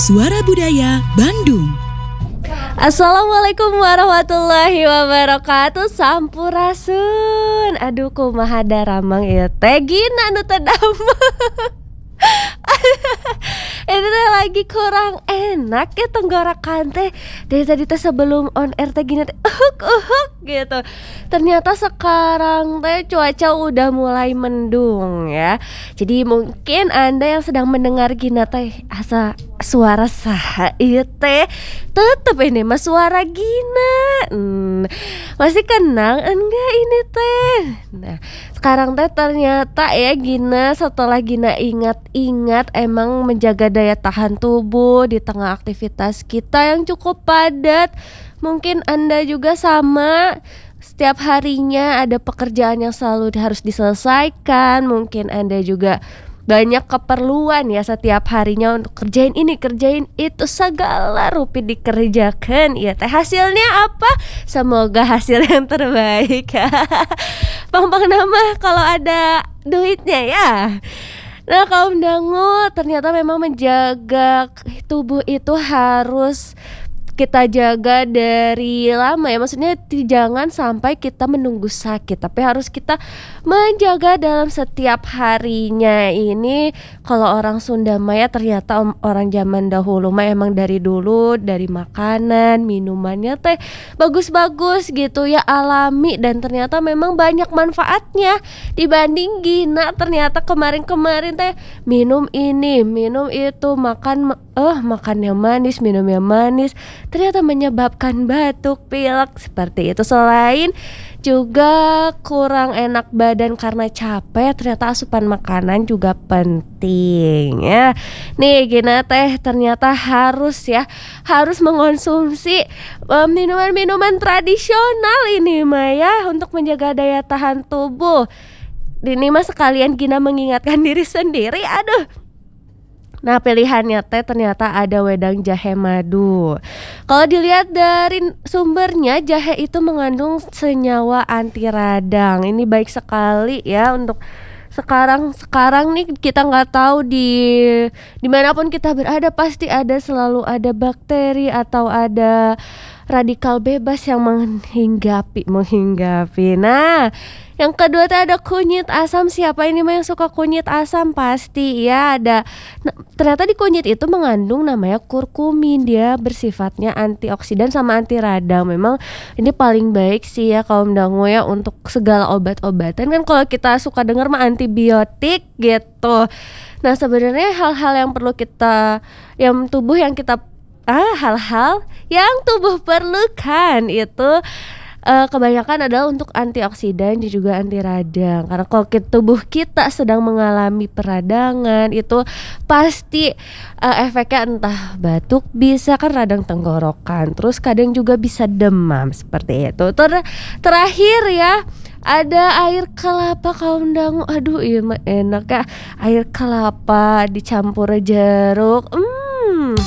Suara Budaya Bandung. Assalamualaikum warahmatullahi wabarakatuh. Sampurasun. Aduh kumaha daramang ieu teh gina nu teu damang. Ini teh lagi kurang enak ya tenggorokan teh. Dari tadi teh sebelum on air teh gini teh gitu. Ternyata sekarang teh cuaca udah mulai mendung ya. Jadi mungkin Anda yang sedang mendengar gina teh asa suara saha ieu teh tetep ini mah suara Gina. Masih kenal enggak ini teh? Nah, sekarang teh ternyata ya Gina setelah Gina ingat-ingat emang menjaga daya tahan tubuh di tengah aktivitas kita yang cukup padat. Mungkin Anda juga sama. Setiap harinya ada pekerjaan yang selalu harus diselesaikan. Mungkin Anda juga banyak keperluan ya setiap harinya untuk kerjain ini, kerjain itu, segala rupi dikerjakan. Ya teh hasilnya apa? Semoga hasil yang terbaik. Pang-pang nama kalau ada duitnya ya. Nah kaum dangu, ternyata memang menjaga tubuh itu harus kita jaga dari lama ya. Maksudnya jangan sampai kita menunggu sakit, tapi harus kita menjaga dalam setiap harinya. Ini kalau orang Sunda Maya ternyata orang zaman dahulu mah emang dari dulu dari makanan, minumannya teh bagus-bagus gitu ya, alami, dan ternyata memang banyak manfaatnya. Dibanding Gina ternyata kemarin-kemarin teh minum ini, minum itu, makannya manis, minumnya manis, ternyata menyebabkan batuk, pilek seperti itu. Selain juga kurang enak badan karena capek, ternyata asupan makanan juga penting ya. Nih Gina teh ternyata harus mengonsumsi minuman-minuman tradisional ini mah ya untuk menjaga daya tahan tubuh. Ini mah sekalian Gina mengingatkan diri sendiri. Nah pilihannya teh ternyata ada wedang jahe madu. Kalau dilihat dari sumbernya, jahe itu mengandung senyawa anti radang. Ini baik sekali ya untuk sekarang nih. Kita nggak tahu dimanapun kita berada pasti selalu ada bakteri atau ada radikal bebas yang menghinggapi. Nah yang kedua tuh ada kunyit asam. Siapa ini mah yang suka kunyit asam? Pasti ya ada. Nah, ternyata di kunyit itu mengandung namanya kurkumin. Dia bersifatnya antioksidan sama anti radang. Memang ini paling baik sih ya kaum dangu ya untuk segala obat-obatan. Kan kalau kita suka dengar mah antibiotik gitu. Nah sebenarnya hal-hal yang perlu kita, hal-hal yang tubuh perlukan itu kebanyakan adalah untuk antioksidan dan juga anti radang. Karena kalau tubuh kita sedang mengalami peradangan itu pasti efeknya entah batuk, bisa kan radang tenggorokan, terus kadang juga bisa demam seperti itu. Terakhir ya ada air kelapa kaum dangu. Aduh iya mah enak ya, air kelapa dicampur jeruk.